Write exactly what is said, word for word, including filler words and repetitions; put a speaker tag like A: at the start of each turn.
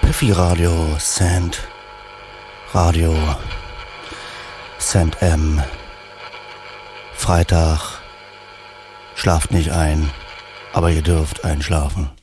A: Peffi Radio, Sand Radio, Sand M. Freitag, schlaft nicht ein, aber ihr dürft einschlafen.